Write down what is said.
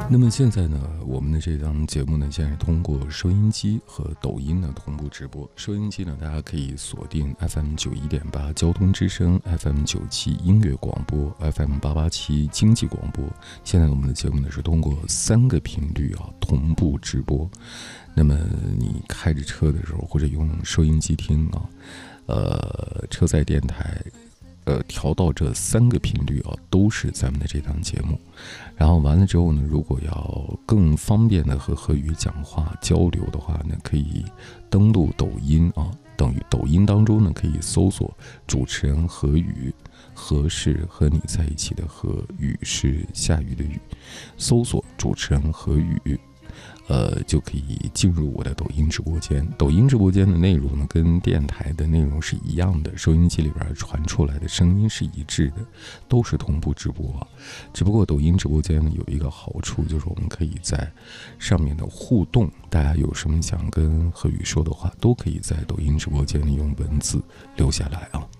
那么现在呢，我们的这档节目呢，现在是通过收音机和抖音呢同步直播。收音机呢，大家可以锁定 FM91.8 交通之声、FM97 音乐广播、FM887 经济广播。现在我们的节目呢是通过3个频率同步直播。那么你开着车的时候，或者用收音机听车载电台。调到这3个频率都是咱们的这档节目。然后完了之后呢，如果要更方便的和何宇讲话交流的话呢，可以登录抖音等于抖音当中呢可以搜索主持人何宇，何是和你在一起的何，雨是下雨的雨，搜索主持人何宇。就可以进入我的抖音直播间。抖音直播间的内容呢，跟电台的内容是一样的，收音机里边传出来的声音是一致的，都是同步直播。只不过抖音直播间呢有一个好处，就是我们可以在上面的互动，大家有什么想跟何宇说的话，都可以在抖音直播间里用文字留下来